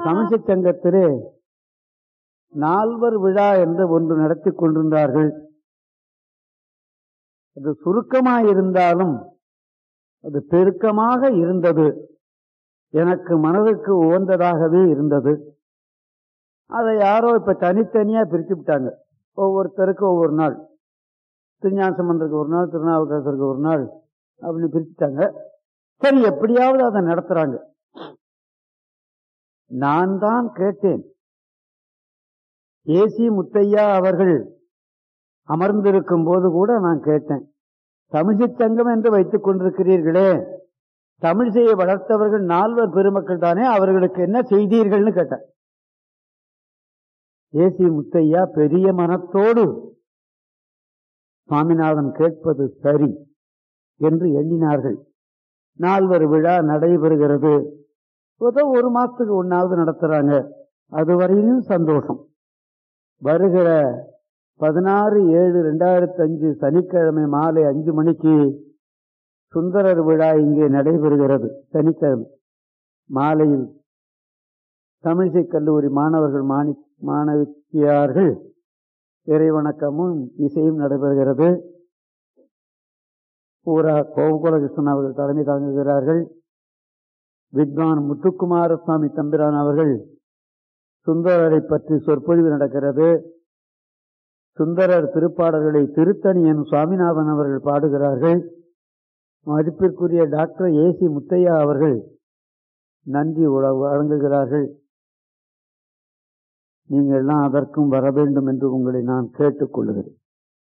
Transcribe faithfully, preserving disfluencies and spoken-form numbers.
தமிழ்ச்சி சங்கத்திலே நால்வர் விழா என்று ஒன்று நடத்தி கொண்டிருந்தார்கள். அது சுருக்கமாயிருந்தாலும் அது பெருக்கமாக இருந்தது. எனக்கு மனதுக்கு உகந்ததாகவே இருந்தது. அதை யாரோ இப்ப தனித்தனியா பிரிச்சு விட்டாங்க. ஒவ்வொருத்தருக்கு ஒவ்வொரு நாள், திருஞான சம்பந்தருக்கு ஒரு நாள், திருநாவுக்கரசருக்கு ஒரு நாள் அப்படின்னு பிரிச்சுட்டாங்க. சரி, எப்படியாவது அதை நடத்துறாங்க. நான் தான் கேட்டேன், ஏசி முத்தையா அவர்கள் அமர்ந்திருக்கும் போது கூட நான் கேட்டேன், தமிழ்ச்சி சங்கம் என்று வைத்துக் கொண்டிருக்கிறீர்களே, தமிழிசையை வளர்த்தவர்கள் நால்வர் பெருமக்கள் தானே, அவர்களுக்கு என்ன செய்தீர்கள்னு கேட்டேன். ஏசி முத்தையா பெரிய மனத்தோடு சுவாமிநாதன் கேட்பது சரி என்று எண்ணினார்கள். நால்வர் விழா நடைபெறுகிறது. ஒரு மாசத்துக்கு ஒன்னாவது நடத்துறாங்க. அதுவரையிலும் சந்தோஷம். வருகிற பதினாறு ஏழு ரெண்டாயிரத்தி அஞ்சு சனிக்கிழமை மாலை அஞ்சு மணிக்கு சுந்தரர் விழா இங்கே நடைபெறுகிறது. சனிக்கிழமை மாலையில் தமிழிசை கல்லூரி மாணவர்கள் மாணி மாணவியார்கள் இறைவணக்கமும் இசையும் நடைபெறுகிறது. பூரா கோகுலகிருஷ்ணன் அவர்கள் தலைமை தாங்குகிறார்கள். வித்வான் முத்துக்குமாரசுவாமி தம்பிரான் அவர்கள் சுந்தரரை பற்றி சொற்பொழிவு நடக்கிறது. சுந்தரர் திருப்பாடல்களை திருத்தணியன் சுவாமிநாதன் அவர்கள் பாடுகிறார்கள். மதிப்பிற்குரிய டாக்டர் ஏசி முத்தையா அவர்கள் நன்றி வழங்குகிறார்கள். நீங்கள் எல்லாம் அதற்கும் வர வேண்டும் என்று உங்களை நான் கேட்டுக்கொள்கிறேன்.